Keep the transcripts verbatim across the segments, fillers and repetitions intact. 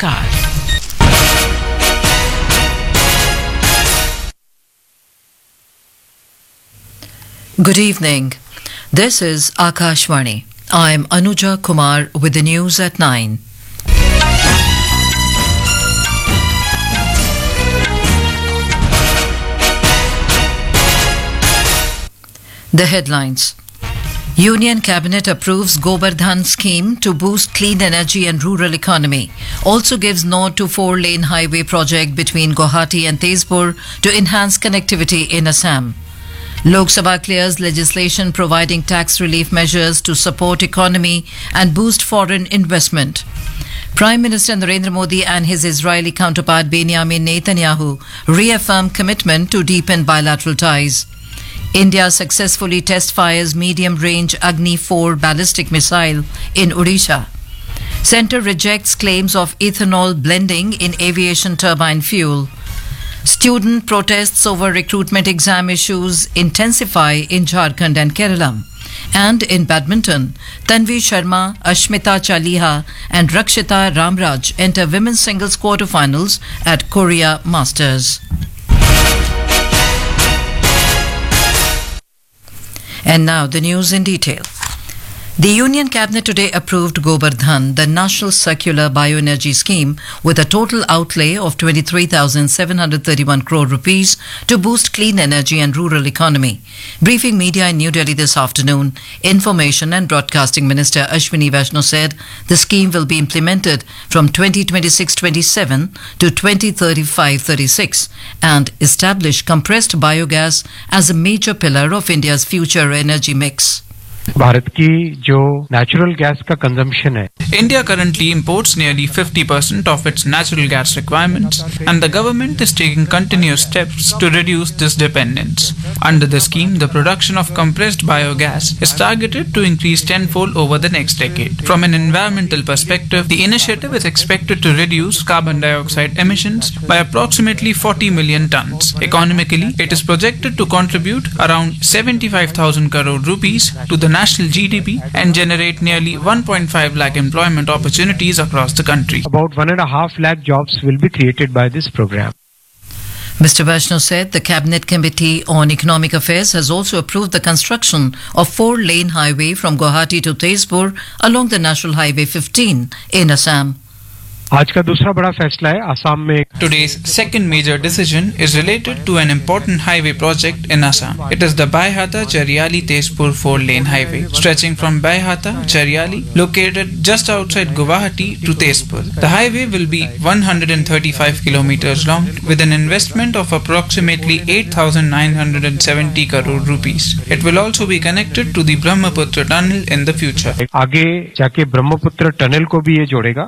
Namaskar. Good evening. This is Akashvani. I'm Anuja Kumar with the news at nine. The headlines. Union Cabinet approves Govardhan scheme to boost clean energy and rural economy. Also gives nod to four-lane highway project between Guwahati and Tezpur to enhance connectivity in Assam. Lok Sabha clears legislation providing tax relief measures to support economy and boost foreign investment. Prime Minister Narendra Modi and his Israeli counterpart Benjamin Netanyahu reaffirm commitment to deepen bilateral ties. India successfully test fires medium-range Agni four ballistic missile in Odisha. Centre rejects claims of ethanol blending in aviation turbine fuel. Student protests over recruitment exam issues intensify in Jharkhand and Kerala. And in badminton, Tanvi Sharma, Ashmita Chaliha and Rakshita Ramraj enter women's singles quarterfinals at Korea Masters. And now the news in detail. The Union Cabinet today approved Govardhan, the National Circular Bioenergy Scheme, with a total outlay of twenty-three thousand seven hundred thirty-one crore rupees to boost clean energy and rural economy. Briefing media in New Delhi this afternoon, Information and Broadcasting Minister Ashwini Vaishnaw said the scheme will be implemented from twenty twenty-six twenty-seven to twenty thirty-five thirty-six and establish compressed biogas as a major pillar of India's future energy mix. Bharat की जो natural gas का consumption है India currently imports nearly fifty percent of its natural gas requirements, and the government is taking continuous steps to reduce this dependence. Under the scheme, the production of compressed biogas is targeted to increase tenfold over the next decade. From an environmental perspective, the initiative is expected to reduce carbon dioxide emissions by approximately forty million tons. Economically, it is projected to contribute around seventy-five thousand crore rupees to the national G D P and generate nearly one point five lakh employment opportunities across the country. About one and a half lakh jobs will be created by this program. Mister Vaishnaw said the Cabinet Committee on Economic Affairs has also approved the construction of four-lane highway from Guwahati to Tezpur along the National Highway fifteen in Assam. आज का दूसरा बड़ा फैसला है असम में. Today's second major decision is related to an important highway project in Assam. It is the Baihata-Chariali-Tezpur four-lane highway, stretching from Baihata-Chariali, located just outside Guwahati, to Tezpur. The highway will be one hundred thirty-five kilometers long, with an investment of approximately eight thousand nine hundred seventy crore rupees. It will also be connected to the Brahmaputra tunnel in the future. आगे जाके Brahmaputra tunnel को भी ये जोड़ेगा.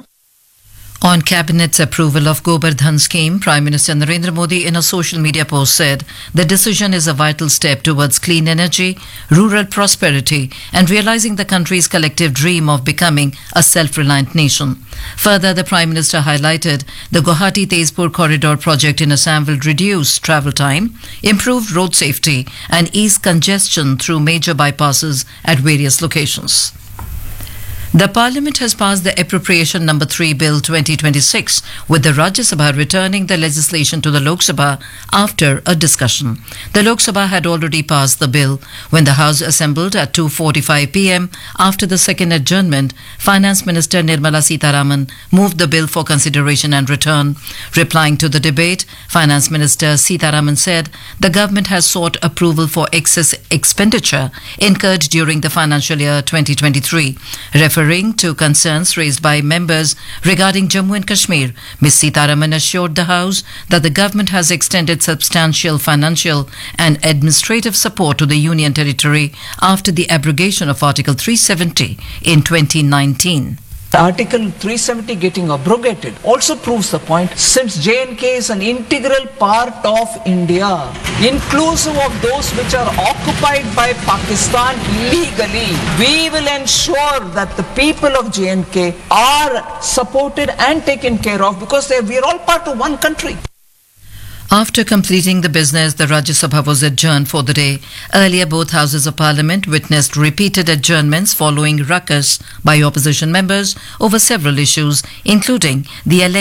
On Cabinet's approval of Govardhan scheme, Prime Minister Narendra Modi in a social media post said the decision is a vital step towards clean energy, rural prosperity and realizing the country's collective dream of becoming a self-reliant nation. Further, the Prime Minister highlighted the Guwahati-Tezpur corridor project in Assam will reduce travel time, improve road safety and ease congestion through major bypasses at various locations. The Parliament has passed the Appropriation Number three Bill twenty twenty-six, with the Rajya Sabha returning the legislation to the Lok Sabha after a discussion. The Lok Sabha had already passed the bill when the House assembled at two forty-five p m After the second adjournment, Finance Minister Nirmala Sitharaman moved the bill for consideration and return. Replying to the debate, Finance Minister Sitharaman said the government has sought approval for excess expenditure incurred during the financial year twenty twenty-three. Referring to concerns raised by members regarding Jammu and Kashmir, Miz Sitharaman assured the House that the government has extended substantial financial and administrative support to the Union territory after the abrogation of Article three seventy in twenty nineteen. Article three seventy getting abrogated also proves the point, since J and K is an integral part of India, inclusive of those which are occupied by Pakistan illegally. We will ensure that the people of J and K are supported and taken care of because they, we are all part of one country. After completing the business, the Rajya Sabha was adjourned for the day. Earlier, both houses of parliament witnessed repeated adjournments following ruckus by opposition members over several issues, including the alleged